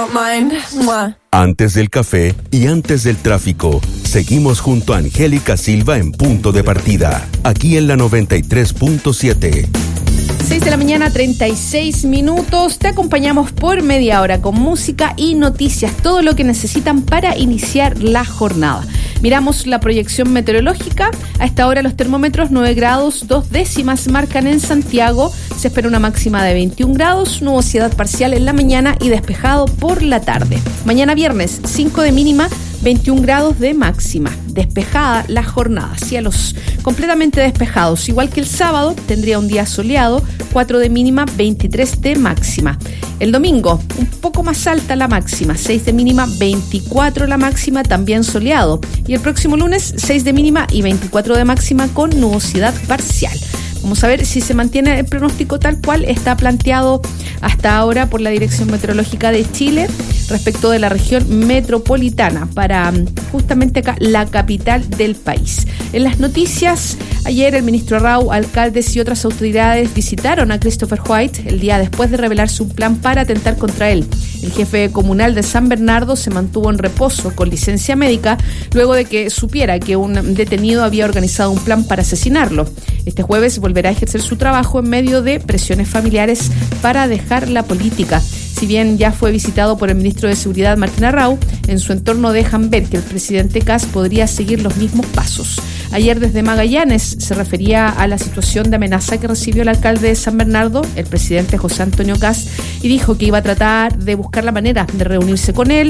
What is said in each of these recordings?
don't mind. Mwah. Antes del café y antes del tráfico, seguimos junto a Angélica Silva en Punto de Partida, aquí en la 93.7. 6 de la mañana, 36 minutos. Te acompañamos por media hora con música y noticias, todo lo que necesitan para iniciar la jornada. Miramos la proyección meteorológica. A esta hora los termómetros 9 grados 2 décimas marcan en Santiago. Se espera una máxima de 21 grados, nubosidad parcial en la mañana y despejado por la tarde. Mañana viernes, 5 de mínima, 21 grados de máxima. Despejada la jornada, cielos completamente despejados. Igual que el sábado, tendría un día soleado, 4 de mínima, 23 de máxima. El domingo, un poco más alta la máxima, 6 de mínima, 24 la máxima, también soleado. Y el próximo lunes, 6 de mínima y 24 de máxima con nubosidad parcial. Vamos a ver si se mantiene el pronóstico tal cual está planteado hasta ahora por la Dirección Meteorológica de Chile respecto de la región metropolitana para justamente acá, la capital del país. En las noticias, ayer el ministro Rau, alcaldes y otras autoridades visitaron a Christopher White el día después de revelarse un plan para atentar contra él. El jefe comunal de San Bernardo se mantuvo en reposo con licencia médica luego de que supiera que un detenido había organizado un plan para asesinarlo. Este jueves volverá a ejercer su trabajo en medio de presiones familiares para dejar la política. Si bien ya fue visitado por el ministro de Seguridad Martín Arrau, en su entorno dejan ver que el presidente Kast podría seguir los mismos pasos. Ayer desde Magallanes se refería a la situación de amenaza que recibió el alcalde de San Bernardo, el presidente José Antonio Kast, y dijo que iba a tratar de buscar la manera de reunirse con él.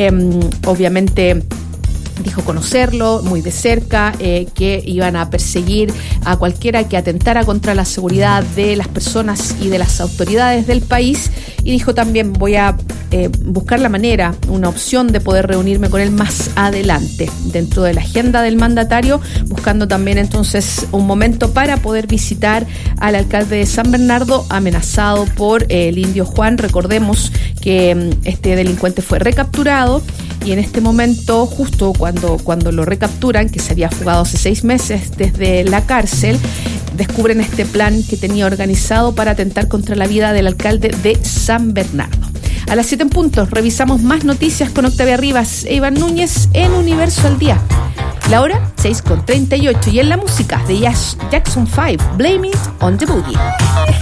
Obviamente dijo conocerlo muy de cerca, que iban a perseguir a cualquiera que atentara contra la seguridad de las personas y de las autoridades del país, y dijo también voy a buscar la manera, una opción de poder reunirme con él más adelante dentro de la agenda del mandatario, buscando también entonces un momento para poder visitar al alcalde de San Bernardo amenazado por el indio Juan. Recordemos que este delincuente fue recapturado y en este momento, justo cuando lo recapturan, que se había fugado hace 6 meses desde la cárcel, descubren este plan que tenía organizado para atentar contra la vida del alcalde de San Bernardo. A las 7 en punto, revisamos más noticias con Octavia Rivas e Iván Núñez en Universo al Día. La hora 6:38 y en la música de Jackson 5, Blame It on the Boogie.